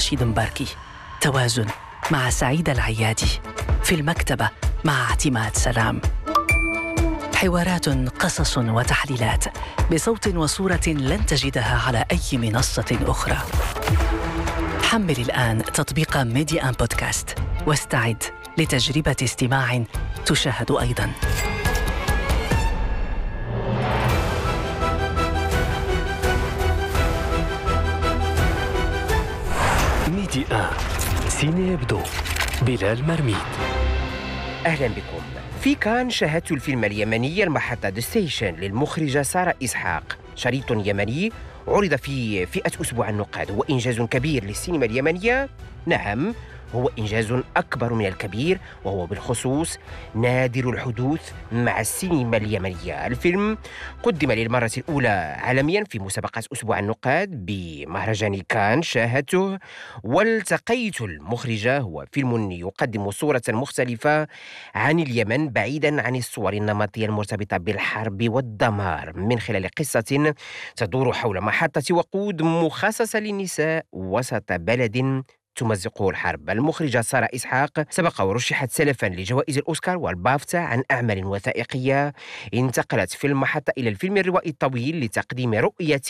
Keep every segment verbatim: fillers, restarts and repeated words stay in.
رشيد مباركي، توازن مع سعيدة العيادي، في المكتبة مع اعتماد سلام. حوارات، قصص وتحليلات بصوت وصورة لن تجدها على أي منصة أخرى. حمل الآن تطبيق ميديا آن بودكاست واستعد لتجربة استماع تشاهد أيضاً. ميديا آن سيني يبدو. بلال مرميد. أهلا بكم. في كان شاهدت الفيلم اليمني المحطة ذا ستيشن للمخرجة سارة إسحاق، شريط يمني عرض في فئة أسبوع النقاد. هو إنجاز كبير للسينما اليمنية، نعم هو إنجاز أكبر من الكبير، وهو بالخصوص نادر الحدوث مع السينما اليمنية. الفيلم قدم للمرة الأولى عالميا في مسابقة أسبوع النقاد بمهرجان كان، شاهدته والتقيت المخرجة. هو فيلم يقدم صورة مختلفة عن اليمن بعيدا عن الصور النمطية المرتبطة بالحرب والدمار، من خلال قصة تدور حول محطة وقود مخصصة للنساء وسط بلد تمزقه الحرب. المخرجة سارة إسحاق سبق ورشحت سلفا لجوائز الأوسكار والبافتا عن أعمال وثائقية. انتقلت في المحطة إلى الفيلم الروائي الطويل لتقديم رؤية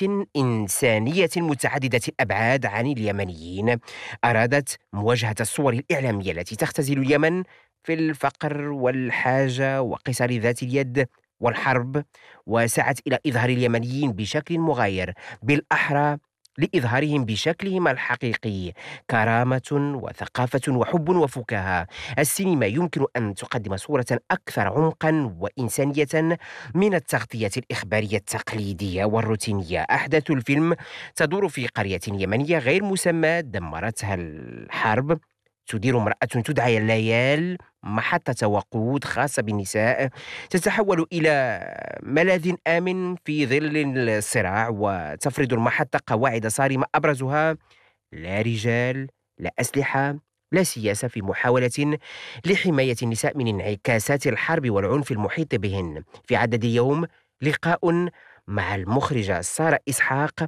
إنسانية متعددة الأبعاد عن اليمنيين. أرادت مواجهة الصور الإعلامية التي تختزل اليمن في الفقر والحاجة وقصر ذات اليد والحرب، وسعت إلى إظهار اليمنيين بشكل مغاير، بالأحرى لإظهارهم بشكلهم الحقيقي، كرامة وثقافة وحب وفكاهة. السينما يمكن أن تقدم صورة أكثر عمقا وإنسانية من التغطية الإخبارية التقليدية والروتينية. أحداث الفيلم تدور في قرية يمنية غير مسمى دمرتها الحرب. تدير امرأة تدعى ليال محطة وقود خاصة بالنساء، تتحول إلى ملاذ آمن في ظل الصراع، وتفرض المحطة قواعد صارمة أبرزها لا رجال، لا أسلحة، لا سياسة، في محاولة لحماية النساء من انعكاسات الحرب والعنف المحيط بهن. في عدد يوم لقاء مع المخرجة سارة إسحاق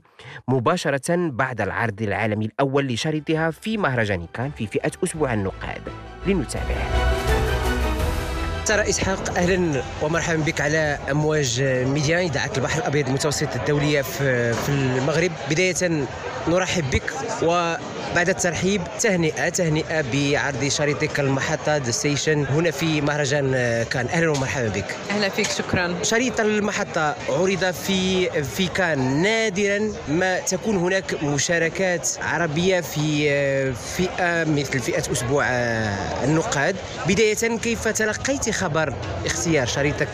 مباشرة بعد العرض العالمي الأول لشريطها في مهرجان كان في فئة أسبوع النقاد. لنتابع. سارة إسحاق، أهلا ومرحبا بك على أمواج ميديا إذاعة البحر الأبيض المتوسط الدولية في في المغرب. بداية نرحب بك، وبعد الترحيب تهنئة تهنئة بعرض شريطك المحطة ذا ستيشن هنا في مهرجان كان. أهلا ومرحبا بك. أهلا فيك، شكرا. شريط المحطة عرض في في كان. نادرا ما تكون هناك مشاركات عربية في فئة مثل فئة أسبوع النقاد. بداية، كيف تلقيت خبر اختيار شريطك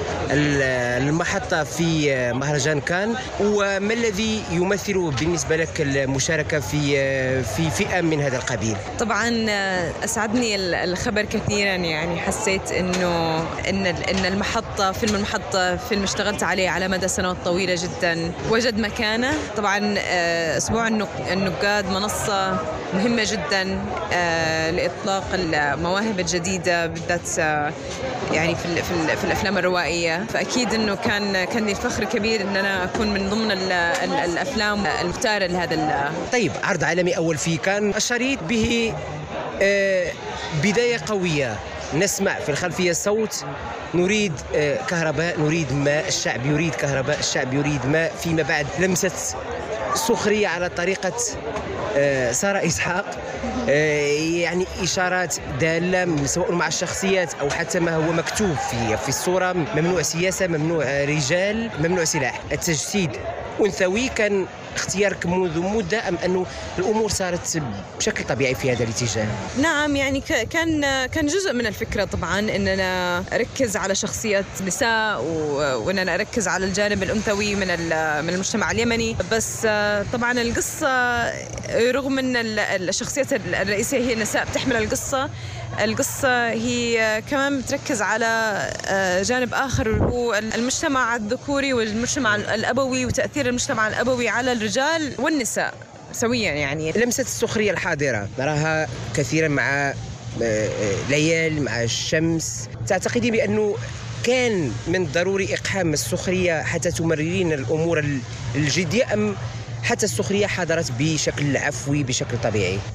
المحطة في مهرجان كان، وما الذي يمثل بالنسبة لك المشاركة في في فئة من هذا القبيل؟ طبعا أسعدني الخبر كثيرا، يعني حسيت إنه إن إن المحطة فيلم المحطة فيلم اشتغلت عليه على مدى سنوات طويلة جدا وجد مكانه. طبعا أسبوع النقاد منصة مهمة جدا لإطلاق المواهب الجديدة، بالذات يعني في في الأفلام الروائية. فأكيد إنه كان كان لي فخر كبير إن أنا أكون من ضمن ال ال الأفلام المختارة لهذا. طيب، عرض عالمي أول فيه كان. الشريط به آه بداية قوية، نسمع في الخلفية الصوت نريد آه كهرباء، نريد ماء، الشعب يريد كهرباء، الشعب يريد ماء. فيما بعد لمسة سخرية على طريقة آه سارة إسحاق، آه يعني إشارات دالة سواء مع الشخصيات أو حتى ما هو مكتوب في في الصورة. ممنوع سياسة، ممنوع رجال، ممنوع سلاح. التجسيد أنثوي كان اختيارك منذ مدة، أم أنه الأمور صارت بشكل طبيعي في هذا الاتجاه؟ نعم، يعني كان كان جزء من الفكرة طبعا أن أنا أركز على شخصيات نساء، وأن أنا أركز على الجانب الأنثوي من من المجتمع اليمني. بس طبعا القصة رغم أن الشخصيات الرئيسية هي النساء بتحمل القصة، القصة هي كمان بتركز على جانب آخر، هو المجتمع الذكوري والمجتمع الأبوي، وتأثير المجتمع الأبوي على الرجال والنساء سويا. يعني لمسة السخرية الحاضرة نراها كثيرا مع ليال، مع الشمس. تعتقدي بأنه كان من الضروري إقحام السخرية حتى تمررين الأمور الجدية، أم حتى السخرية حضرت بشكل عفوي بشكل طبيعي؟